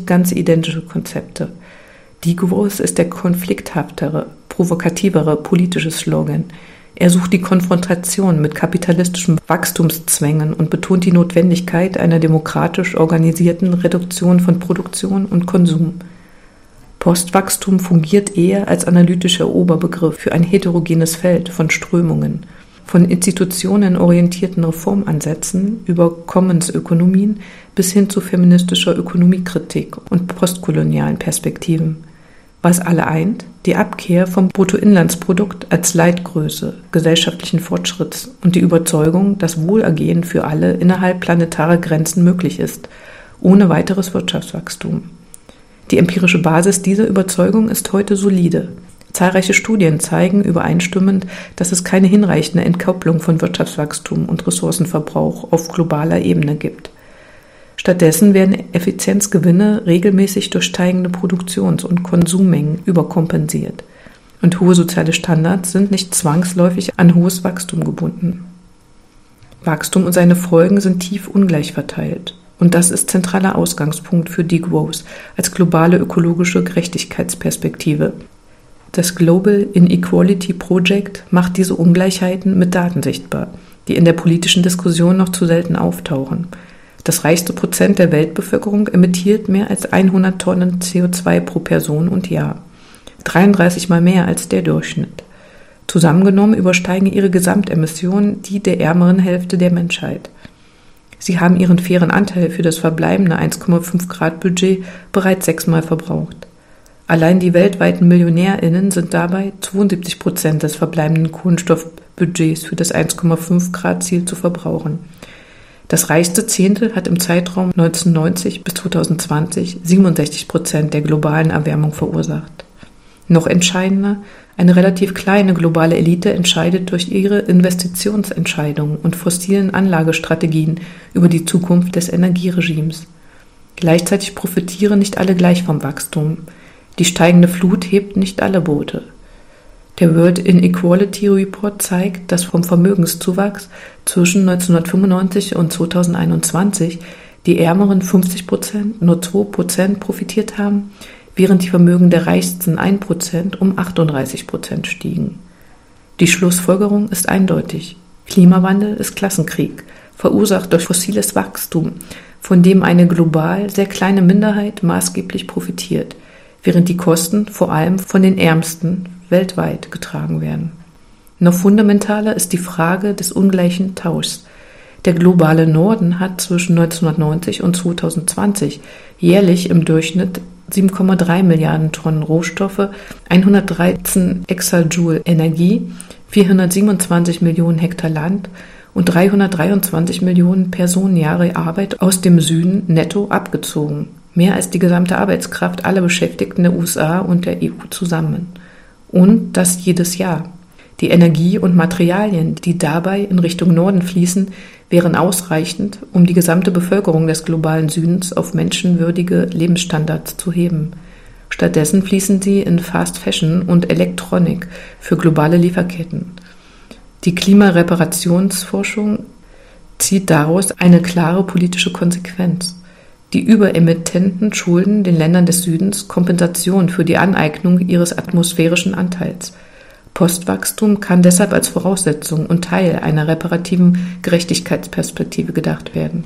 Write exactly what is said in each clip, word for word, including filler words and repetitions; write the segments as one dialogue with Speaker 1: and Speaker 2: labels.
Speaker 1: ganz identische Konzepte. Degrowth ist der konflikthaftere, provokativere politische Slogan. Er sucht die Konfrontation mit kapitalistischen Wachstumszwängen und betont die Notwendigkeit einer demokratisch organisierten Reduktion von Produktion und Konsum. Postwachstum fungiert eher als analytischer Oberbegriff für ein heterogenes Feld von Strömungen, von institutionenorientierten Reformansätzen über Commons-Ökonomien bis hin zu feministischer Ökonomiekritik und postkolonialen Perspektiven. Was alle eint? Die Abkehr vom Bruttoinlandsprodukt als Leitgröße gesellschaftlichen Fortschritts und die Überzeugung, dass Wohlergehen für alle innerhalb planetarer Grenzen möglich ist, ohne weiteres Wirtschaftswachstum. Die empirische Basis dieser Überzeugung ist heute solide. Zahlreiche Studien zeigen übereinstimmend, dass es keine hinreichende Entkopplung von Wirtschaftswachstum und Ressourcenverbrauch auf globaler Ebene gibt. Stattdessen werden Effizienzgewinne regelmäßig durch steigende Produktions- und Konsummengen überkompensiert. Und hohe soziale Standards sind nicht zwangsläufig an hohes Wachstum gebunden. Wachstum und seine Folgen sind tief ungleich verteilt. Und das ist zentraler Ausgangspunkt für Degrowth als globale ökologische Gerechtigkeitsperspektive. Das Global Inequality Project macht diese Ungleichheiten mit Daten sichtbar, die in der politischen Diskussion noch zu selten auftauchen. Das reichste Prozent der Weltbevölkerung emittiert mehr als hundert Tonnen C O zwei pro Person und Jahr, dreiunddreißig Mal mehr als der Durchschnitt. Zusammengenommen übersteigen ihre Gesamtemissionen die der ärmeren Hälfte der Menschheit. Sie haben ihren fairen Anteil für das verbleibende eins Komma fünf Grad Budget bereits sechsmal verbraucht. Allein die weltweiten MillionärInnen sind dabei, zweiundsiebzig Prozent des verbleibenden Kohlenstoffbudgets für das eins Komma fünf Grad Ziel zu verbrauchen. Das reichste Zehntel hat im Zeitraum neunzehnhundertneunzig bis zweitausendzwanzig siebenundsechzig Prozent der globalen Erwärmung verursacht. Noch entscheidender, eine relativ kleine globale Elite entscheidet durch ihre Investitionsentscheidungen und fossilen Anlagestrategien über die Zukunft des Energieregimes. Gleichzeitig profitieren nicht alle gleich vom Wachstum. Die steigende Flut hebt nicht alle Boote. Der World Inequality Report zeigt, dass vom Vermögenszuwachs zwischen neunzehnhundertfünfundneunzig und zweitausendeinundzwanzig die ärmeren fünfzig Prozent nur zwei Prozent profitiert haben, während die Vermögen der reichsten ein Prozent um achtunddreißig Prozent stiegen. Die Schlussfolgerung ist eindeutig. Klimawandel ist Klassenkrieg, verursacht durch fossiles Wachstum, von dem eine global sehr kleine Minderheit maßgeblich profitiert, während die Kosten vor allem von den Ärmsten weltweit getragen werden. Noch fundamentaler ist die Frage des ungleichen Tauschs. Der globale Norden hat zwischen neunzehnhundertneunzig und zweitausendzwanzig jährlich im Durchschnitt sieben Komma drei Milliarden Tonnen Rohstoffe, hundertdreizehn Exajoule Energie, vierhundertsiebenundzwanzig Millionen Hektar Land und dreihundertdreiundzwanzig Millionen Personenjahre Arbeit aus dem Süden netto abgezogen. Mehr als die gesamte Arbeitskraft aller Beschäftigten der U S A und der E U zusammen. Und das jedes Jahr. Die Energie und Materialien, die dabei in Richtung Norden fließen, wären ausreichend, um die gesamte Bevölkerung des globalen Südens auf menschenwürdige Lebensstandards zu heben. Stattdessen fließen sie in Fast Fashion und Elektronik für globale Lieferketten. Die Klimareparationsforschung zieht daraus eine klare politische Konsequenz. Die Überemittenten schulden den Ländern des Südens Kompensation für die Aneignung ihres atmosphärischen Anteils. Postwachstum kann deshalb als Voraussetzung und Teil einer reparativen Gerechtigkeitsperspektive gedacht werden.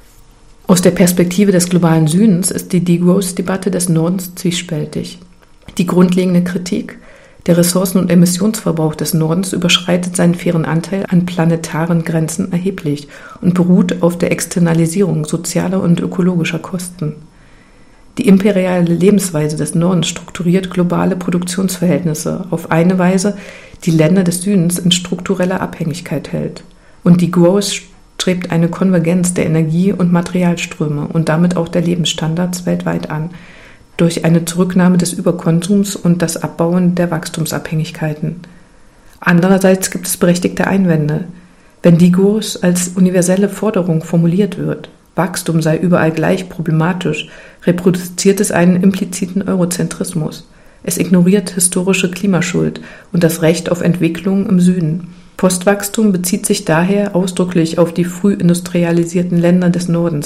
Speaker 1: Aus der Perspektive des globalen Südens ist die Degrowth-Debatte des Nordens zwiespältig. Die grundlegende Kritik: Der Ressourcen- und Emissionsverbrauch des Nordens überschreitet seinen fairen Anteil an planetaren Grenzen erheblich und beruht auf der Externalisierung sozialer und ökologischer Kosten. Die imperiale Lebensweise des Nordens strukturiert globale Produktionsverhältnisse auf eine Weise, die Länder des Südens in struktureller Abhängigkeit hält. Und die Growth strebt eine Konvergenz der Energie- und Materialströme und damit auch der Lebensstandards weltweit an, durch eine Zurücknahme des Überkonsums und das Abbauen der Wachstumsabhängigkeiten. Andererseits gibt es berechtigte Einwände. Wenn Degrowth als universelle Forderung formuliert wird, Wachstum sei überall gleich problematisch, reproduziert es einen impliziten Eurozentrismus. Es ignoriert historische Klimaschuld und das Recht auf Entwicklung im Süden. Postwachstum bezieht sich daher ausdrücklich auf die früh industrialisierten Länder des Nordens,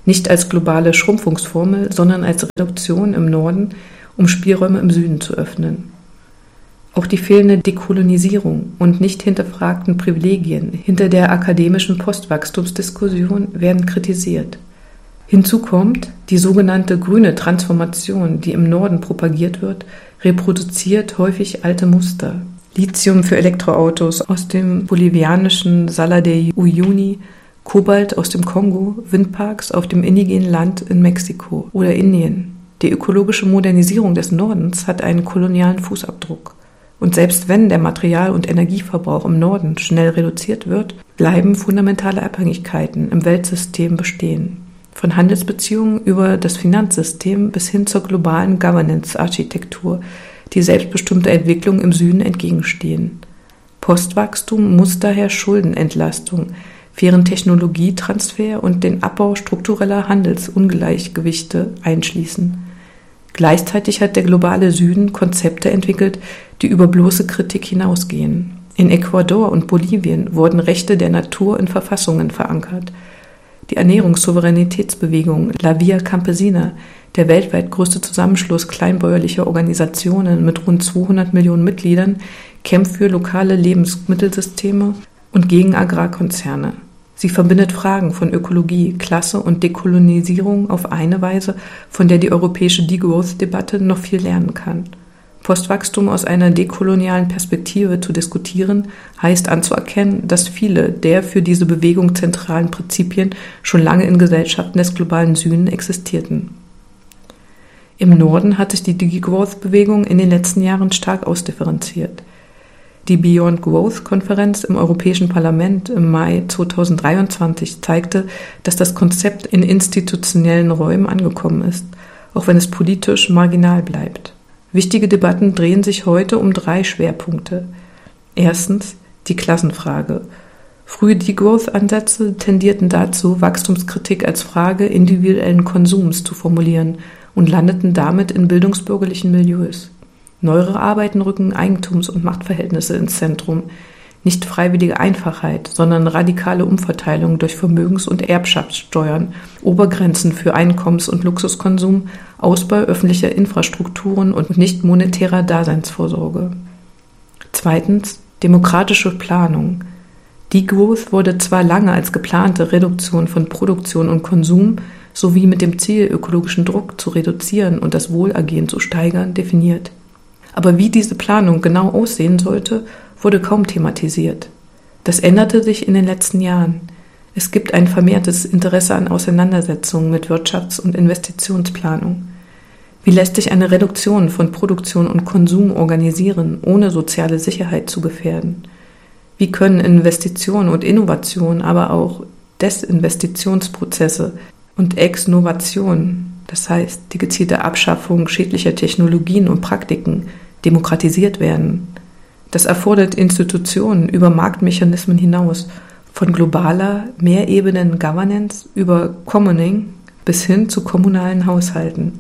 Speaker 1: Nicht als globale Schrumpfungsformel, sondern als Reduktion im Norden, um Spielräume im Süden zu öffnen. Auch die fehlende Dekolonisierung und nicht hinterfragten Privilegien hinter der akademischen Postwachstumsdiskussion werden kritisiert. Hinzu kommt, die sogenannte grüne Transformation, die im Norden propagiert wird, reproduziert häufig alte Muster. Lithium für Elektroautos aus dem bolivianischen Salar de Uyuni, Kobalt aus dem Kongo, Windparks auf dem indigenen Land in Mexiko oder Indien. Die ökologische Modernisierung des Nordens hat einen kolonialen Fußabdruck. Und selbst wenn der Material- und Energieverbrauch im Norden schnell reduziert wird, bleiben fundamentale Abhängigkeiten im Weltsystem bestehen. Von Handelsbeziehungen über das Finanzsystem bis hin zur globalen Governance-Architektur, die selbstbestimmter Entwicklung im Süden entgegenstehen. Postwachstum muss daher Schuldenentlastung, fairen Technologietransfer und den Abbau struktureller Handelsungleichgewichte einschließen. Gleichzeitig hat der globale Süden Konzepte entwickelt, die über bloße Kritik hinausgehen. In Ecuador und Bolivien wurden Rechte der Natur in Verfassungen verankert. Die Ernährungssouveränitätsbewegung La Via Campesina, der weltweit größte Zusammenschluss kleinbäuerlicher Organisationen mit rund zweihundert Millionen Mitgliedern, kämpft für lokale Lebensmittelsysteme und gegen Agrarkonzerne. Sie verbindet Fragen von Ökologie, Klasse und Dekolonisierung auf eine Weise, von der die europäische Degrowth-Debatte noch viel lernen kann. Postwachstum aus einer dekolonialen Perspektive zu diskutieren, heißt anzuerkennen, dass viele der für diese Bewegung zentralen Prinzipien schon lange in Gesellschaften des globalen Süden existierten. Im Norden hat sich die Degrowth-Bewegung in den letzten Jahren stark ausdifferenziert. Die Beyond Growth-Konferenz im Europäischen Parlament im Mai zweitausenddreiundzwanzig zeigte, dass das Konzept in institutionellen Räumen angekommen ist, auch wenn es politisch marginal bleibt. Wichtige Debatten drehen sich heute um drei Schwerpunkte. Erstens die Klassenfrage. Frühe Degrowth-Ansätze tendierten dazu, Wachstumskritik als Frage individuellen Konsums zu formulieren und landeten damit in bildungsbürgerlichen Milieus. Neuere Arbeiten rücken Eigentums- und Machtverhältnisse ins Zentrum. Nicht freiwillige Einfachheit, sondern radikale Umverteilung durch Vermögens- und Erbschaftssteuern, Obergrenzen für Einkommens- und Luxuskonsum, Ausbau öffentlicher Infrastrukturen und nicht monetärer Daseinsvorsorge. Zweitens, demokratische Planung. Degrowth wurde zwar lange als geplante Reduktion von Produktion und Konsum sowie mit dem Ziel, ökologischen Druck zu reduzieren und das Wohlergehen zu steigern, definiert. Aber wie diese Planung genau aussehen sollte, wurde kaum thematisiert. Das änderte sich in den letzten Jahren. Es gibt ein vermehrtes Interesse an Auseinandersetzungen mit Wirtschafts- und Investitionsplanung. Wie lässt sich eine Reduktion von Produktion und Konsum organisieren, ohne soziale Sicherheit zu gefährden? Wie können Investitionen und Innovation, aber auch Desinvestitionsprozesse und Exnovation, das heißt die gezielte Abschaffung schädlicher Technologien und Praktiken, demokratisiert werden? Das erfordert Institutionen über Marktmechanismen hinaus, von globaler, Mehrebenen-Governance über Commoning bis hin zu kommunalen Haushalten.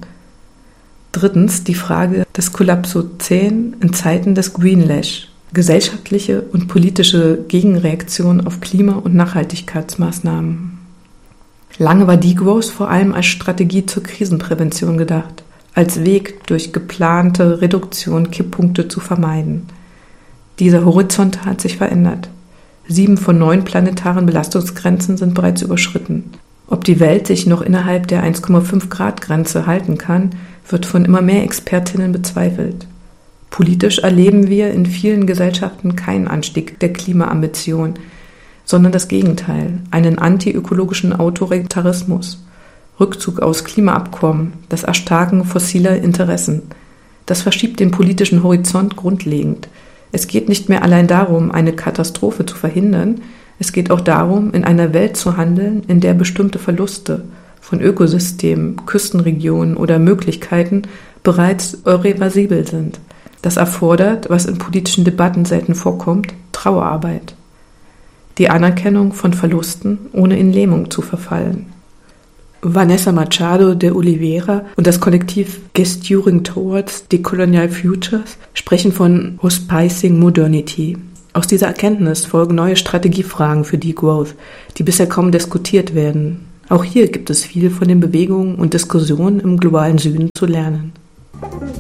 Speaker 1: Drittens die Frage des Kollapsozän in Zeiten des Greenlash, gesellschaftliche und politische Gegenreaktion auf Klima- und Nachhaltigkeitsmaßnahmen. Lange war Degrowth vor allem als Strategie zur Krisenprävention gedacht, als Weg durch geplante Reduktion Kipppunkte zu vermeiden. Dieser Horizont hat sich verändert. Sieben von neun planetaren Belastungsgrenzen sind bereits überschritten. Ob die Welt sich noch innerhalb der eins Komma fünf Grad Grenze halten kann, wird von immer mehr Expertinnen bezweifelt. Politisch erleben wir in vielen Gesellschaften keinen Anstieg der Klimaambition, sondern das Gegenteil, einen antiökologischen Autoritarismus, Rückzug aus Klimaabkommen, das Erstarken fossiler Interessen. Das verschiebt den politischen Horizont grundlegend. Es geht nicht mehr allein darum, eine Katastrophe zu verhindern, es geht auch darum, in einer Welt zu handeln, in der bestimmte Verluste von Ökosystemen, Küstenregionen oder Möglichkeiten bereits irreversibel sind. Das erfordert, was in politischen Debatten selten vorkommt, Trauerarbeit. Die Anerkennung von Verlusten, ohne in Lähmung zu verfallen. Vanessa Machado de Oliveira und das Kollektiv Gesturing Towards Decolonial Futures sprechen von Hospicing Modernity. Aus dieser Erkenntnis folgen neue Strategiefragen für Degrowth, die bisher kaum diskutiert werden. Auch hier gibt es viel von den Bewegungen und Diskussionen im globalen Süden zu lernen.